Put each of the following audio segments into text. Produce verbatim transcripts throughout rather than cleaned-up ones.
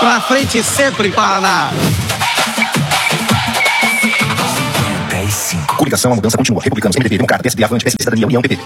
Pra frente sempre, Paraná! dez cinco. Coligação, a mudança continua. Republicanos, M D B, Democrata, P S D, Avante, P S D, Cidadania, União, P P.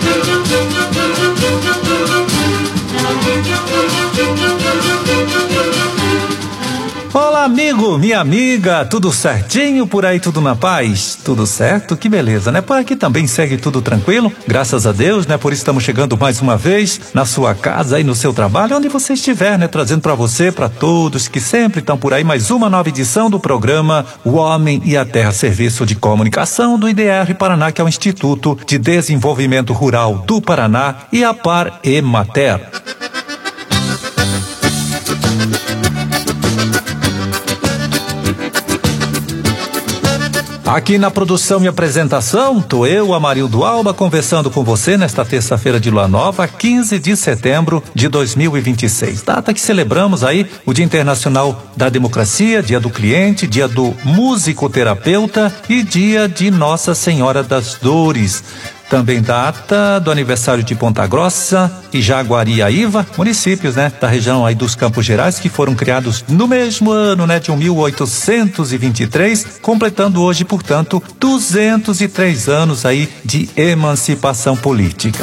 Olá, amigo, minha amiga, tudo certinho por aí, tudo na paz? Tudo certo? Que beleza, né? Por aqui também segue tudo tranquilo, graças a Deus, né? Por isso estamos chegando mais uma vez na sua casa e no seu trabalho, onde você estiver, né? Trazendo para você, para todos que sempre estão por aí, mais uma nova edição do programa O Homem e a Terra, serviço de comunicação do I D R Paraná, que é o Instituto de Desenvolvimento Rural do Paraná, e a Par Emater. Aqui na produção e apresentação, tô eu, Amarildo Alba, conversando com você nesta terça-feira de lua nova, quinze de setembro de dois mil e vinte e seis. Data que celebramos aí o Dia Internacional da Democracia, Dia do Cliente, Dia do Musicoterapeuta e Dia de Nossa Senhora das Dores. Também data do aniversário de Ponta Grossa e Jaguariaíva, municípios, né, da região aí dos Campos Gerais, que foram criados no mesmo ano, né, de mil oitocentos e vinte e três, completando hoje, portanto, duzentos e três anos aí de emancipação política.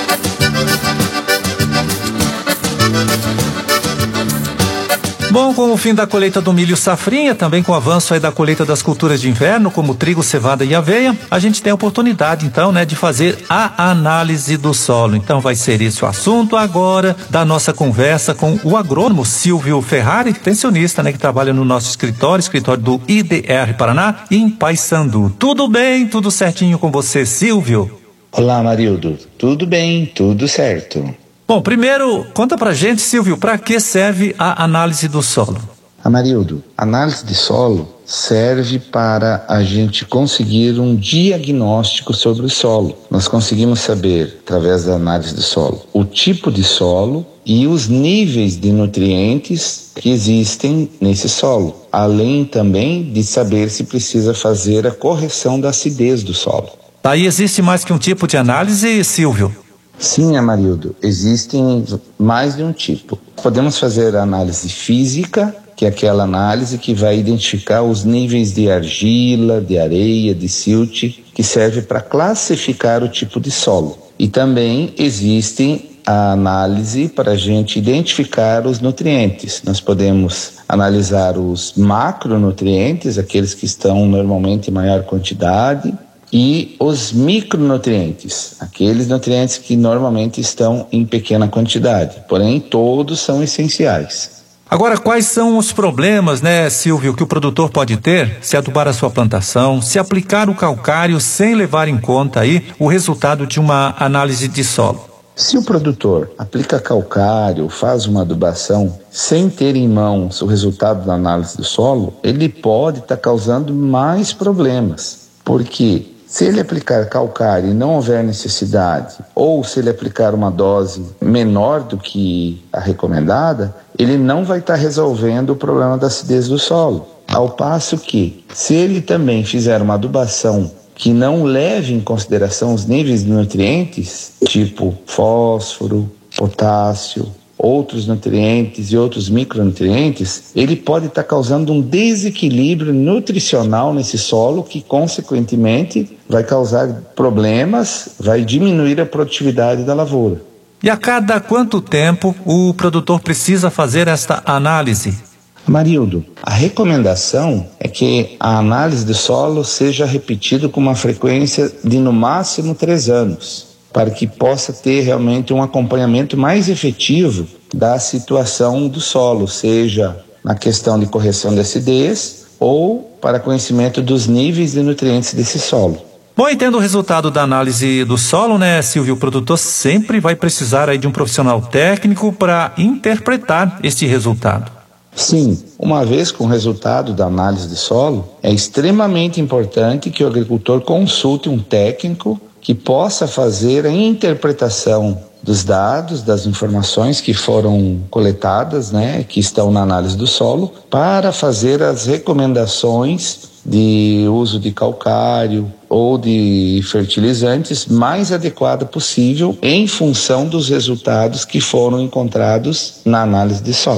Bom, com o fim da colheita do milho safrinha, também com o avanço aí da colheita das culturas de inverno, como trigo, cevada e aveia, a gente tem a oportunidade, então, né, de fazer a análise do solo. Então, vai ser esse o assunto agora da nossa conversa com o agrônomo Silvio Ferrari, pensionista, né, que trabalha no nosso escritório, escritório do I D R Paraná, em Paysandu. Tudo bem? Tudo certinho com você, Silvio? Olá, Marildo. Tudo bem, tudo certo. Bom, primeiro, conta pra gente, Silvio, para que serve a análise do solo? Amarildo, análise de solo serve para a gente conseguir um diagnóstico sobre o solo. Nós conseguimos saber, através da análise do solo, o tipo de solo e os níveis de nutrientes que existem nesse solo, além também de saber se precisa fazer a correção da acidez do solo. Aí existe mais que um tipo de análise, Silvio? Sim, Amarildo, existem mais de um tipo. Podemos fazer a análise física, que é aquela análise que vai identificar os níveis de argila, de areia, de silt, que serve para classificar o tipo de solo. E também existe a análise para a gente identificar os nutrientes. Nós podemos analisar os macronutrientes, aqueles que estão normalmente em maior quantidade, e os micronutrientes, aqueles nutrientes que normalmente estão em pequena quantidade, porém todos são essenciais. Agora, quais são os problemas, né, Silvio, que o produtor pode ter se adubar a sua plantação, se aplicar o calcário sem levar em conta aí o resultado de uma análise de solo? Se o produtor aplica calcário, faz uma adubação sem ter em mãos o resultado da análise do solo, ele pode estar tá causando mais problemas, porque se ele aplicar calcário e não houver necessidade, ou se ele aplicar uma dose menor do que a recomendada, ele não vai estar resolvendo o problema da acidez do solo. Ao passo que, se ele também fizer uma adubação que não leve em consideração os níveis de nutrientes, tipo fósforo, potássio, outros nutrientes e outros micronutrientes, ele pode estar causando um desequilíbrio nutricional nesse solo que, consequentemente, vai causar problemas, vai diminuir a produtividade da lavoura. E a cada quanto tempo o produtor precisa fazer esta análise? Marildo, a recomendação é que a análise do solo seja repetida com uma frequência de no máximo três anos. Para que possa ter realmente um acompanhamento mais efetivo da situação do solo, seja na questão de correção de acidez ou para conhecimento dos níveis de nutrientes desse solo. Bom, e tendo o resultado da análise do solo, né, Silvio, o produtor sempre vai precisar aí de um profissional técnico para interpretar este resultado. Sim, uma vez com o resultado da análise de solo, é extremamente importante que o agricultor consulte um técnico que possa fazer a interpretação dos dados, das informações que foram coletadas, né, que estão na análise do solo, para fazer as recomendações de uso de calcário ou de fertilizantes mais adequada possível em função dos resultados que foram encontrados na análise de solo.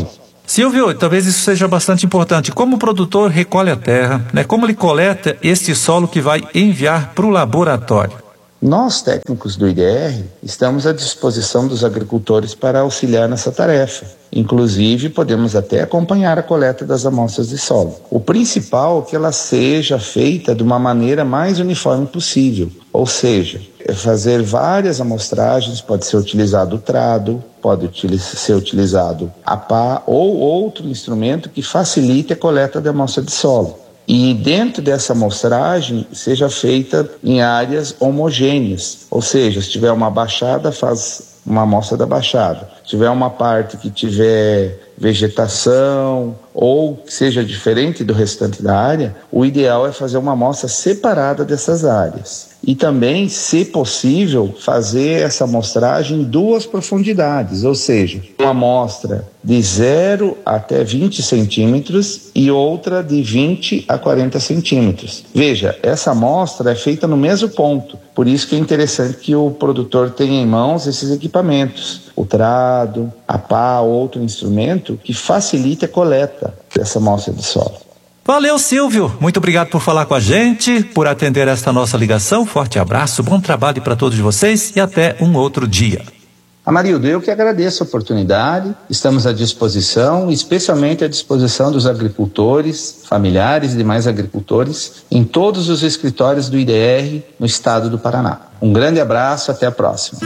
Silvio, talvez isso seja bastante importante. Como o produtor recolhe a terra, né? Como ele coleta este solo que vai enviar para o laboratório? Nós, técnicos do I D R, estamos à disposição dos agricultores para auxiliar nessa tarefa. Inclusive, podemos até acompanhar a coleta das amostras de solo. O principal é que ela seja feita de uma maneira mais uniforme possível, ou seja, fazer várias amostragens, pode ser utilizado o trado, pode utiliz- ser utilizado a pá ou outro instrumento que facilite a coleta da amostra de solo. E dentro dessa amostragem seja feita em áreas homogêneas, ou seja, se tiver uma baixada, faz uma amostra da baixada. Se tiver uma parte que tiver vegetação ou que seja diferente do restante da área, o ideal é fazer uma amostra separada dessas áreas. E também, se possível, fazer essa amostragem em duas profundidades, ou seja, uma amostra de zero até vinte centímetros e outra de vinte a quarenta centímetros. Veja, essa amostra é feita no mesmo ponto, por isso que é interessante que o produtor tenha em mãos esses equipamentos, o trado, a pá, outro instrumento que facilite a coleta dessa amostra de solo. Valeu, Silvio. Muito obrigado por falar com a gente, por atender esta nossa ligação. Forte abraço, bom trabalho para todos vocês e até um outro dia. Amarildo, eu que agradeço a oportunidade, estamos à disposição, especialmente à disposição dos agricultores, familiares e demais agricultores, em todos os escritórios do I D R no estado do Paraná. Um grande abraço, até a próxima.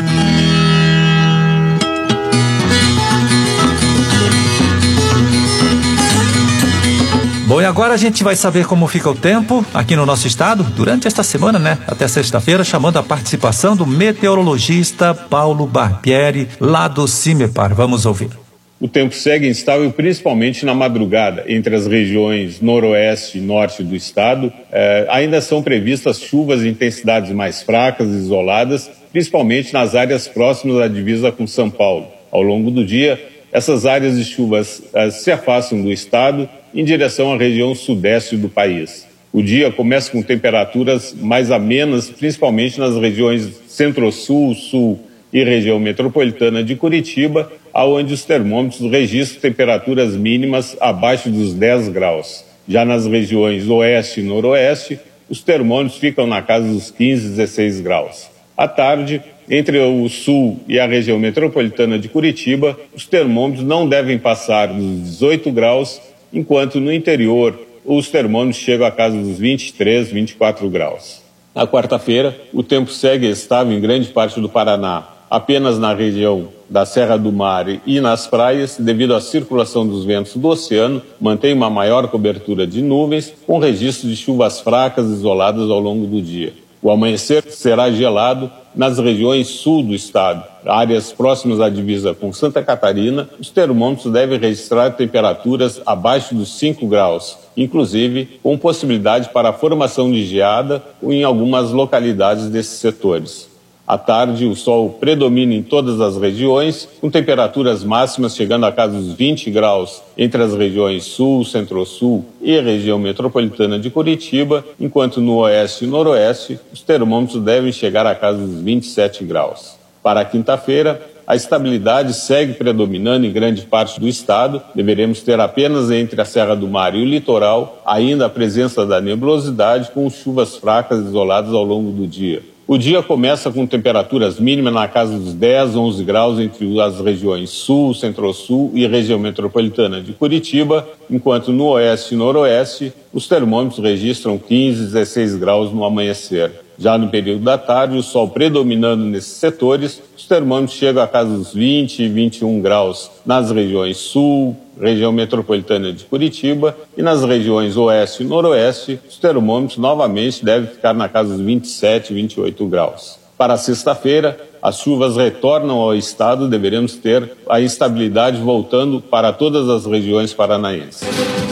Bom, e agora a gente vai saber como fica o tempo aqui no nosso estado durante esta semana, né? Até sexta-feira, chamando a participação do meteorologista Paulo Barbieri, lá do CIMEPAR. Vamos ouvir. O tempo segue instável, principalmente na madrugada, entre as regiões noroeste e norte do estado. Eh, ainda são previstas chuvas de intensidades mais fracas e isoladas, principalmente nas áreas próximas à divisa com São Paulo. Ao longo do dia, essas áreas de chuvas eh, se afastam do estado em direção à região sudeste do país. O dia começa com temperaturas mais amenas, principalmente nas regiões centro-sul, sul e região metropolitana de Curitiba, onde os termômetros registram temperaturas mínimas abaixo dos dez graus. Já nas regiões oeste e noroeste, os termômetros ficam na casa dos quinze, dezesseis graus. À tarde, entre o sul e a região metropolitana de Curitiba, os termômetros não devem passar dos dezoito graus, enquanto no interior os termômetros chegam a casa dos vinte e três, vinte e quatro graus. Na quarta-feira, o tempo segue estável em grande parte do Paraná, apenas na região da Serra do Mar e nas praias, devido à circulação dos ventos do oceano, mantém uma maior cobertura de nuvens, com registro de chuvas fracas isoladas ao longo do dia. O amanhecer será gelado nas regiões sul do estado. Áreas próximas à divisa com Santa Catarina, os termômetros devem registrar temperaturas abaixo dos cinco graus, inclusive com possibilidade para a formação de geada em algumas localidades desses setores. À tarde, o sol predomina em todas as regiões, com temperaturas máximas chegando a casa dos vinte graus entre as regiões sul, centro-sul e região metropolitana de Curitiba, enquanto no oeste e noroeste, os termômetros devem chegar a casa dos vinte e sete graus. Para a quinta-feira, a estabilidade segue predominando em grande parte do estado. Deveremos ter apenas entre a Serra do Mar e o litoral ainda a presença da nebulosidade, com chuvas fracas isoladas ao longo do dia. O dia começa com temperaturas mínimas na casa dos dez, onze graus entre as regiões sul, centro-sul e região metropolitana de Curitiba, enquanto no oeste e noroeste os termômetros registram quinze, dezesseis graus no amanhecer. Já no período da tarde, o sol predominando nesses setores, os termômetros chegam a casa dos vinte e vinte e um graus nas regiões sul, região metropolitana de Curitiba, e nas regiões oeste e noroeste, os termômetros novamente devem ficar na casa dos vinte e sete, vinte e oito graus. Para sexta-feira, as chuvas retornam ao estado, deveremos ter a instabilidade voltando para todas as regiões paranaenses.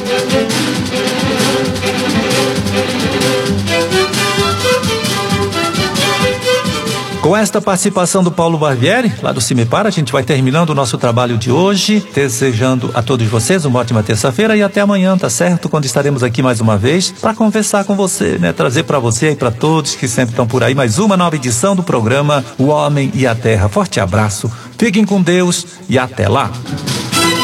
Com esta participação do Paulo Barbieri, lá do CIMEPAR, a gente vai terminando o nosso trabalho de hoje, desejando a todos vocês uma ótima terça-feira e até amanhã, tá certo? Quando estaremos aqui mais uma vez para conversar com você, né? Trazer para você e para todos que sempre estão por aí mais uma nova edição do programa O Homem e a Terra. Forte abraço, fiquem com Deus e até lá!